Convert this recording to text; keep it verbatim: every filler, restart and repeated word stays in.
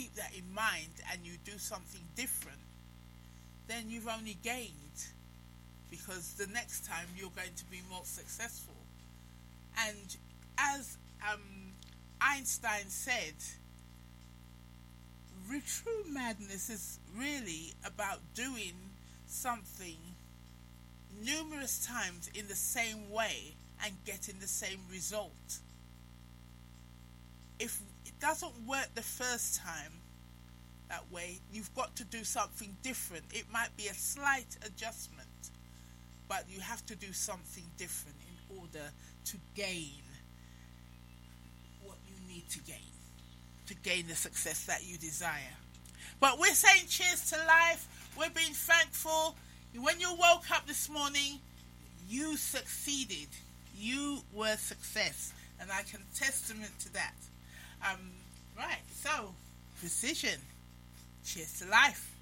keep that in mind and you do something different, then you've only gained, because the next time you're going to be more successful. And as um, Einstein said, true madness is really about doing something numerous times in the same way and getting the same result. If it doesn't work the first time that way, you've got to do something different. It might be a slight adjustment, but you have to do something different in order to gain what you need to gain, to gain the success that you desire. But we're saying cheers to life. We're being thankful. When you woke up this morning, you succeeded. You were success. And I can testament to that. Um, right, so, precision. Cheers to life.